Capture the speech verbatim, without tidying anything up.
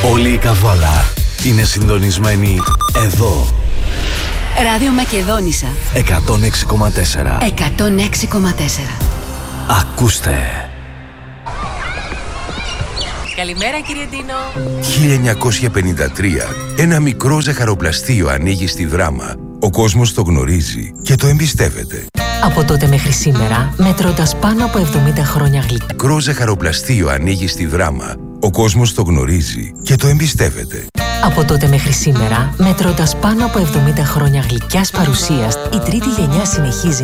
Όλη η Καβάλα είναι συντονισμένη εδώ. Ράδιο Μακεδόνισσα εκατόν έξι κόμμα τέσσερα. εκατόν έξι κόμμα τέσσερα. Ακούστε. Καλημέρα κύριε Τίνο. χίλια εννιακόσια πενήντα τρία. Ένα μικρό ζαχαροπλαστείο ανοίγει στη Δράμα. Ο κόσμος το γνωρίζει και το εμπιστεύεται. Από τότε μέχρι σήμερα, μετρώντας πάνω από εβδομήντα χρόνια γλυκά. Μικρό ζαχαροπλαστείο ανοίγει στη Δράμα. Ο κόσμος το γνωρίζει και το εμπιστεύεται. Από τότε μέχρι σήμερα, μετρώντας πάνω από εβδομήντα χρόνια γλυκιάς παρουσίας, η τρίτη γενιά συνεχίζει